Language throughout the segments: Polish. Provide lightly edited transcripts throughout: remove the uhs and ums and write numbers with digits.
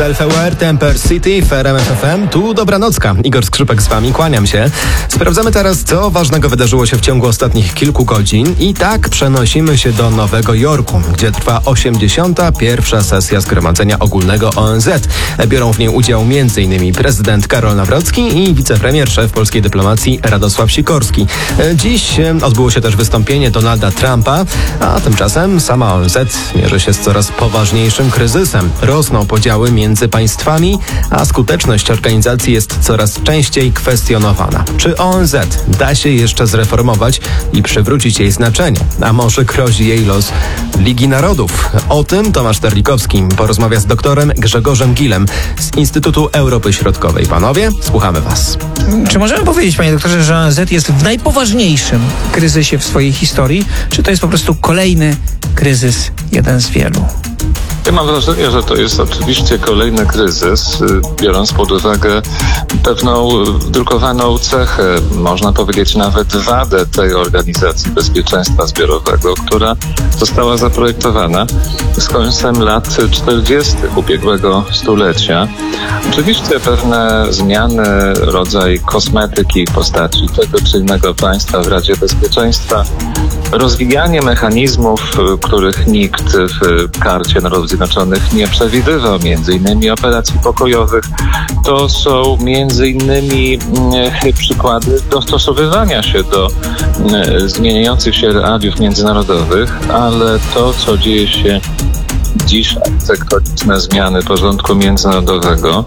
Self-Aware, Temper City w RMF FM. Tu dobranocka. Igor Skrzypek z wami, kłaniam się. Sprawdzamy teraz, co ważnego wydarzyło się w ciągu ostatnich kilku godzin. I tak przenosimy się do Nowego Jorku, gdzie trwa 81. sesja Zgromadzenia Ogólnego ONZ. Biorą w niej udział m.in. prezydent Karol Nawrocki i wicepremier, szef polskiej dyplomacji Radosław Sikorski. Dziś odbyło się też wystąpienie Donalda Trumpa, a tymczasem sama ONZ mierzy się z coraz poważniejszym kryzysem. Rosną podziały między państwami, a skuteczność organizacji jest coraz częściej kwestionowana. Czy ONZ da się jeszcze zreformować i przywrócić jej znaczenie? A może grozi jej los Ligi Narodów? O tym Tomasz Terlikowski porozmawia z doktorem Grzegorzem Gilem z Instytutu Europy Środkowej. Panowie, słuchamy was. Czy możemy powiedzieć, panie doktorze, że ONZ jest w najpoważniejszym kryzysie w swojej historii? Czy to jest po prostu kolejny kryzys, jeden z wielu? Ja mam wrażenie, że to jest oczywiście kolejny kryzys, biorąc pod uwagę pewną wdrukowaną cechę, można powiedzieć nawet wadę tej Organizacji Bezpieczeństwa Zbiorowego, która została zaprojektowana z końcem lat 40. ubiegłego stulecia. Oczywiście pewne zmiany, rodzaj kosmetyki w postaci tego czy innego państwa w Radzie Bezpieczeństwa, rozwijanie mechanizmów, których nikt w Karcie Narodów Zjednoczonych nie przewidywał, między innymi operacji pokojowych, to są między innymi przykłady dostosowywania się do zmieniających się realiów międzynarodowych, ale to, co dzieje się dziś, tektoniczne zmiany porządku międzynarodowego,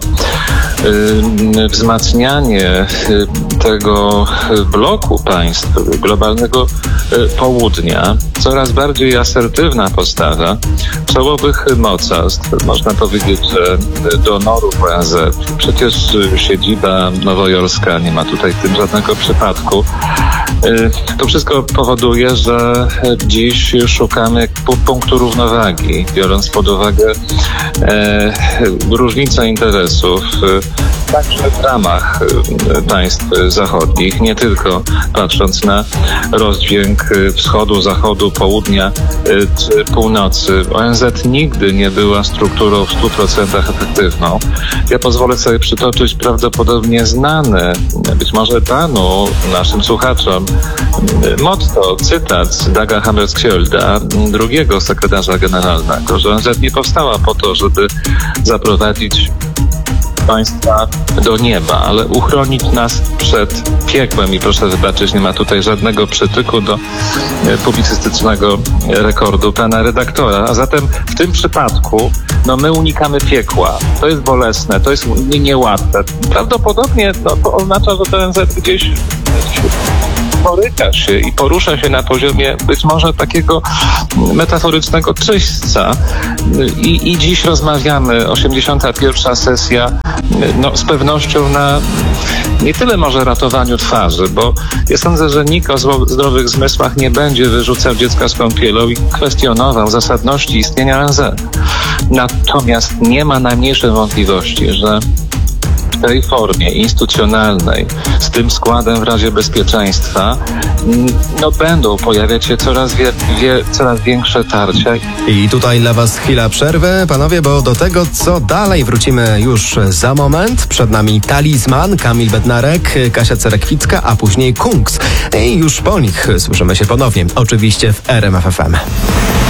wzmacnianie tego bloku państw globalnego południa, coraz bardziej asertywna postawa czołowych mocarstw, można powiedzieć, że donorów ONZ. Przecież siedziba nowojorska, nie ma tutaj w tym żadnego przypadku. To wszystko powoduje, że dziś szukamy punktu równowagi, biorąc pod uwagę różnice interesów, także w ramach państw zachodnich, nie tylko patrząc na rozdźwięk wschodu, zachodu, południa czy północy. ONZ nigdy nie była strukturą w 100% efektywną. Ja pozwolę sobie przytoczyć prawdopodobnie znane, być może panu, naszym słuchaczom, motto, cytat z Daga Hammarskjölda, drugiego sekretarza generalnego, że ONZ nie powstała po to, żeby zaprowadzić państwa do nieba, ale uchronić nas przed piekłem. I proszę wybaczyć, nie ma tutaj żadnego przytyku do publicystycznego rekordu pana redaktora. A zatem w tym przypadku my unikamy piekła. To jest bolesne, to jest niełatwe. Prawdopodobnie to oznacza, że ten ONZ gdzieś boryka się i porusza się na poziomie być może takiego metaforycznego czyśćca. I dziś rozmawiamy, 81. sesja, z pewnością na nie tyle może ratowaniu twarzy, bo ja sądzę, że nikt o zdrowych zmysłach nie będzie wyrzucał dziecka z kąpielą i kwestionował zasadności istnienia ONZ. Natomiast nie ma najmniejszej wątpliwości, że w tej formie instytucjonalnej, z tym składem w Radzie Bezpieczeństwa, będą pojawiać się coraz większe tarcia. I tutaj dla was chwila przerwy, panowie, bo do tego, co dalej, wrócimy już za moment. Przed nami Talizman, Kamil Bednarek, Kasia Cerekwicka, a później Kungs. I już po nich słyszymy się ponownie, oczywiście w RMF FM.